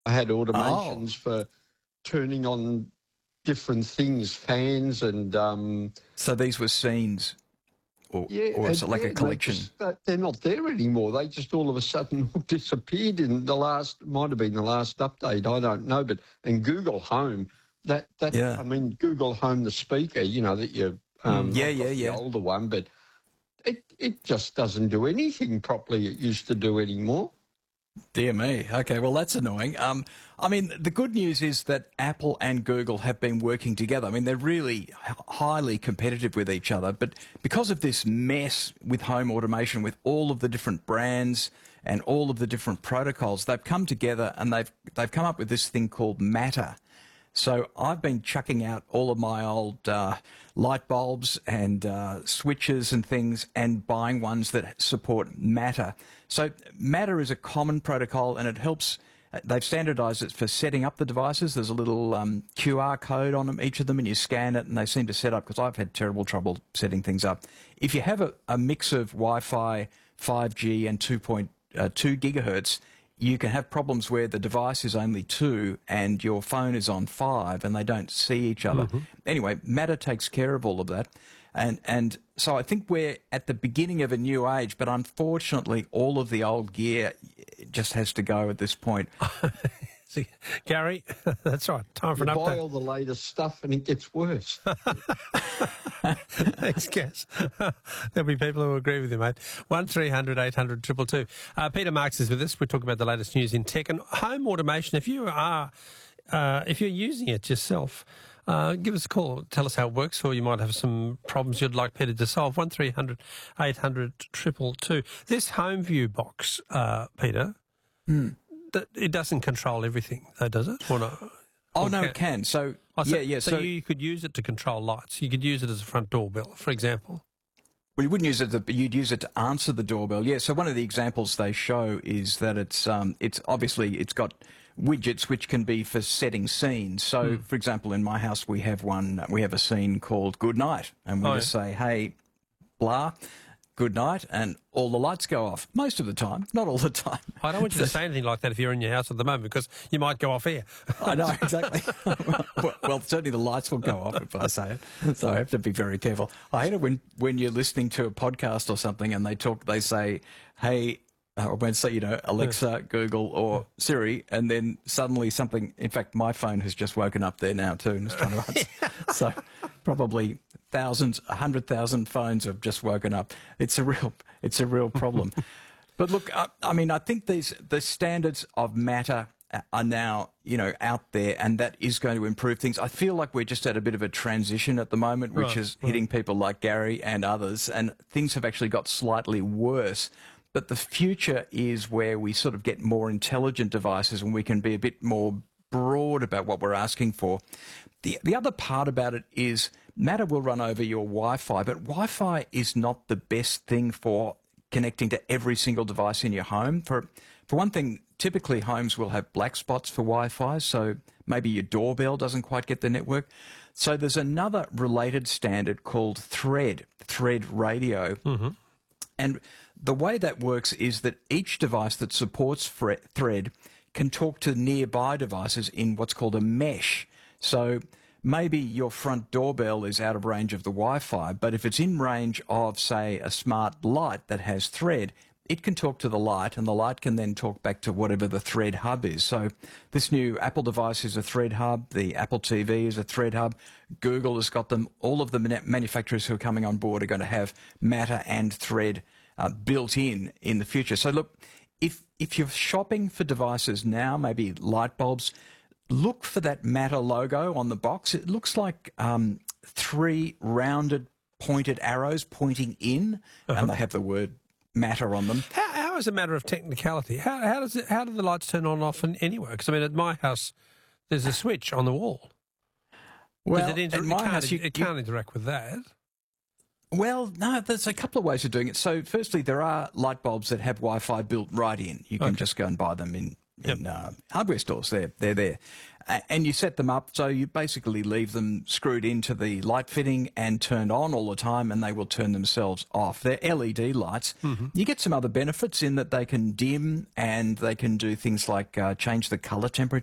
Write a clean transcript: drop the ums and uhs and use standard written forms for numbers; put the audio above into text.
I had Oh, automations for turning on different things, fans and so these were scenes, yeah, or is it like a they collection? just they're not there anymore. They just all of a sudden all disappeared in the last, might have been the last update. I don't know, but and Google Home, Yeah. I mean Google Home, the speaker, that you Yeah, I've yeah, got the yeah. older one, but it just doesn't do anything properly. It used to do anymore. Dear me. Okay, well, that's annoying. I mean, the good news is that Apple and Google have been working together. I mean, they're really highly competitive with each other, but because of this mess with home automation, with all of the different brands and all of the different protocols, they've come together and they've come up with this thing called Matter. So I've been chucking out all of my old light bulbs and switches and things and buying ones that support Matter. So Matter is a common protocol and it helps. They've standardized it for setting up the devices. There's a little QR code on them, each of them, and you scan it and they seem to set up, because I've had terrible trouble setting things up. If you have a mix of Wi-Fi, 5G and 2.2 gigahertz, you can have problems where the device is only 2 and your phone is on 5 and they don't see each other. Anyway, Matter takes care of all of that. And so I think we're at the beginning of a new age, but unfortunately all of the old gear just has to go at this point. See, Gary, that's right. Time for You an buy update. all the latest stuff and it gets worse. Thanks, Cass. There'll be people who agree with you, mate. 1300 800 222. Peter Marks is with us. We're talking about the latest news in tech and home automation. If you're using it yourself, give us a call. Tell us how it works, or you might have some problems you'd like Peter to solve. 1300 800 222. This home view box, Peter, it doesn't control everything, though, does it? Or no? Oh, no, it can. So, yeah. So you could use it to control lights. You could use it as a front doorbell, for example. Well, you wouldn't use it, you'd use it to answer the doorbell. Yeah, so one of the examples they show is that it's obviously, it's got widgets which can be for setting scenes. So, for example, in my house, we have a scene called Good Night, and we just say, hey, blah, good night, and all the lights go off. Most of the time, not all the time. I don't want you to say anything like that if you're in your house at the moment, because you might go off air. I know, exactly. well, certainly the lights will go off if I say it, so I have to be very careful. I hate it when you're listening to a podcast or something and they say, hey, or when say, Alexa, Google, or Siri, and then suddenly something, in fact, my phone has just woken up there now too and is trying to answer. So probably 100,000 phones have just woken up. It's a real problem. But look, I mean, I think the standards of Matter are now, out there, and that is going to improve things. I feel like we're just at a bit of a transition at the moment, which is hitting people like Gary and others, and things have actually got slightly worse. But the future is where we sort of get more intelligent devices and we can be a bit more broad about what we're asking for. The other part about it is Matter will run over your Wi-Fi, but Wi-Fi is not the best thing for connecting to every single device in your home. For one thing, typically homes will have black spots for Wi-Fi, so maybe your doorbell doesn't quite get the network. So there's another related standard called Thread Radio. And the way that works is that each device that supports Thread can talk to nearby devices in what's called a mesh. So maybe your front doorbell is out of range of the Wi-Fi, but if it's in range of, say, a smart light that has Thread, it can talk to the light, and the light can then talk back to whatever the Thread hub is. So this new Apple device is a Thread hub. The Apple TV is a Thread hub. Google has got them. All of the manufacturers who are coming on board are going to have Matter and Thread built in the future. So look, if you're shopping for devices now, maybe light bulbs, look for that Matter logo on the box. It looks like 3 rounded pointed arrows pointing in, and they have the word Matter on them. How is a matter of technicality? How do the lights turn on and off anywhere? Because I mean, at my house, there's a switch on the wall. Well, at my house, it can't interact with that. Well, no, there's a couple of ways of doing it. So, firstly, there are light bulbs that have Wi-Fi built right in. You can just go and buy them in hardware stores. They're there. And you set them up so you basically leave them screwed into the light fitting and turned on all the time, and they will turn themselves off. They're LED lights. You get some other benefits in that they can dim and they can do things like change the colour temperature